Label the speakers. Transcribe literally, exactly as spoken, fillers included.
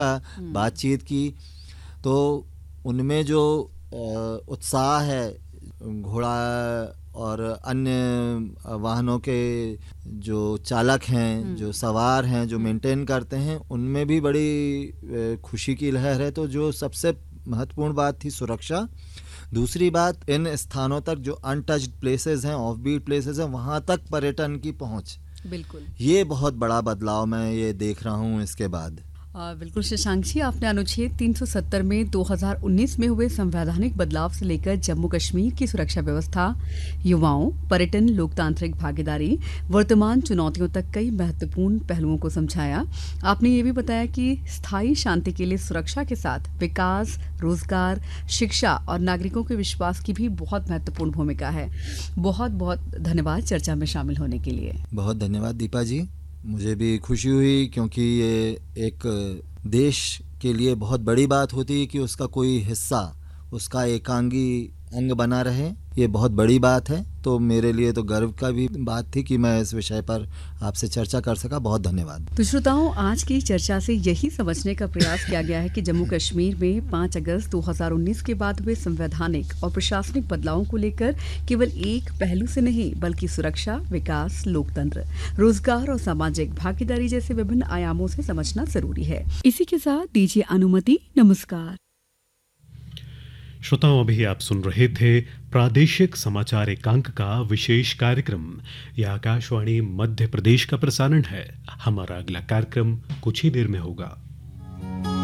Speaker 1: बातचीत की, तो उनमें जो उत्साह है, घोड़ा और अन्य वाहनों के जो चालक हैं, जो सवार हैं, जो मेंटेन करते हैं, उनमें भी बड़ी खुशी की लहर है। तो जो सबसे महत्वपूर्ण बात थी सुरक्षा। दूसरी बात, इन स्थानों तक जो अनटच्ड प्लेसेस हैं, ऑफ बीट प्लेसेस हैं, वहाँ तक पर्यटन की पहुँच,
Speaker 2: बिल्कुल
Speaker 1: ये बहुत बड़ा बदलाव मैं ये देख रहा हूँ इसके बाद।
Speaker 2: आ, बिल्कुल शशांक जी, आपने अनुच्छेद तीन सौ सत्तर में दो हज़ार उन्नीस में हुए संवैधानिक बदलाव से लेकर जम्मू कश्मीर की सुरक्षा व्यवस्था, युवाओं, पर्यटन, लोकतांत्रिक भागीदारी, वर्तमान चुनौतियों तक कई महत्वपूर्ण पहलुओं को समझाया। आपने ये भी बताया कि स्थायी शांति के लिए सुरक्षा के साथ विकास, रोजगार, शिक्षा और नागरिकों के विश्वास की भी बहुत महत्वपूर्ण भूमिका है। बहुत बहुत धन्यवाद चर्चा में शामिल होने के लिए।
Speaker 1: बहुत धन्यवाद दीपा जी, मुझे भी खुशी हुई, क्योंकि ये एक देश के लिए बहुत बड़ी बात होती है कि उसका कोई हिस्सा उसका एकांगी अंग बना रहे। ये बहुत बड़ी बात है, तो मेरे लिए तो गर्व का भी बात थी कि मैं इस विषय पर आपसे चर्चा कर सका। बहुत धन्यवाद।
Speaker 2: तो श्रोताओं, आज की चर्चा से यही समझने का प्रयास किया गया है कि जम्मू कश्मीर में पाँच अगस्त दो हज़ार उन्नीस के बाद हुए संवैधानिक और प्रशासनिक बदलावों को लेकर केवल एक पहलू से नहीं, बल्कि सुरक्षा, विकास, लोकतंत्र, रोजगार और सामाजिक भागीदारी जैसे विभिन्न आयामों से समझना जरूरी है। इसी के साथ दीजिए अनुमति। नमस्कार
Speaker 3: श्रोताओं, अभी आप सुन रहे थे प्रादेशिक समाचार एकांक का विशेष कार्यक्रम। यह आकाशवाणी मध्य प्रदेश का प्रसारण है। हमारा अगला कार्यक्रम कुछ ही देर में होगा।